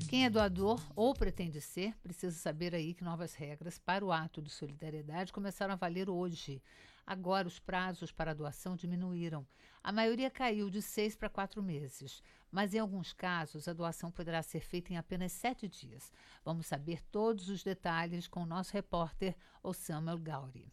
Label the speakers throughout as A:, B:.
A: Quem é doador ou pretende ser, precisa saber aí que novas regras para o ato de solidariedade começaram a valer hoje. Agora, os prazos para a doação diminuíram. A maioria caiu de 6 para 4 meses, mas em alguns casos a doação poderá ser feita em apenas 7 dias. Vamos saber todos os detalhes com o nosso repórter Osama El Gauri.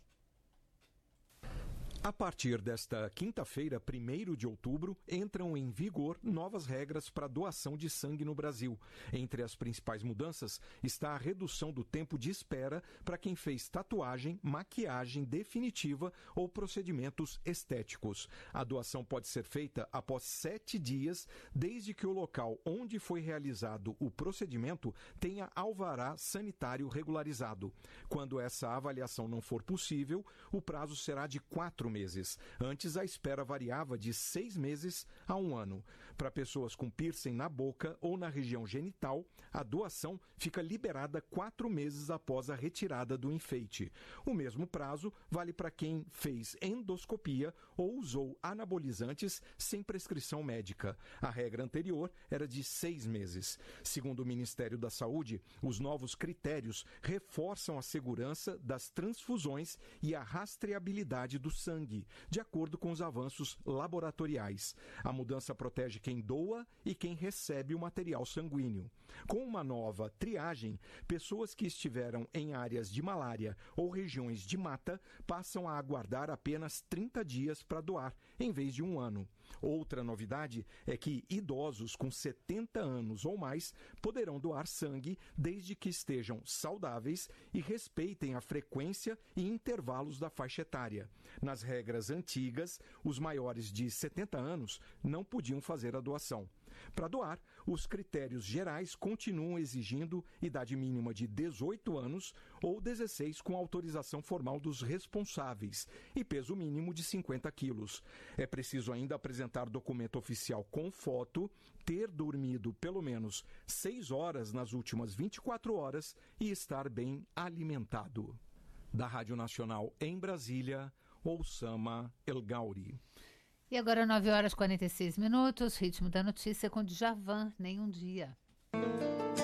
B: A partir desta quinta-feira, 1º de outubro, entram em vigor novas regras para doação de sangue no Brasil. Entre as principais mudanças está a redução do tempo de espera para quem fez tatuagem, maquiagem definitiva ou procedimentos estéticos. A doação pode ser feita após 7 dias, desde que o local onde foi realizado o procedimento tenha alvará sanitário regularizado. Quando essa avaliação não for possível, o prazo será de 4 meses. Antes, a espera variava de 6 meses a 1 ano. Para pessoas com piercing na boca ou na região genital, a doação fica liberada 4 meses após a retirada do enfeite. O mesmo prazo vale para quem fez endoscopia ou usou anabolizantes sem prescrição médica. A regra anterior era de 6 meses. Segundo o Ministério da Saúde, os novos critérios reforçam a segurança das transfusões e a rastreabilidade do sangue, de acordo com os avanços laboratoriais. A mudança protege quem doa e quem recebe o material sanguíneo. Com uma nova triagem, pessoas que estiveram em áreas de malária ou regiões de mata passam a aguardar apenas 30 dias para doar, em vez de 1 ano. Outra novidade é que idosos com 70 anos ou mais poderão doar sangue desde que estejam saudáveis e respeitem a frequência e intervalos da faixa etária. Nas regras antigas, os maiores de 70 anos não podiam fazer a doação. Para doar, os critérios gerais continuam exigindo idade mínima de 18 anos ou 16 com autorização formal dos responsáveis e peso mínimo de 50 quilos. É preciso ainda apresentar documento oficial com foto, ter dormido pelo menos 6 horas nas últimas 24 horas e estar bem alimentado. Da Rádio Nacional em Brasília, Osama El Gauri.
A: E agora 9 horas e 46 minutos, ritmo da notícia com Djavan, Nem um Dia.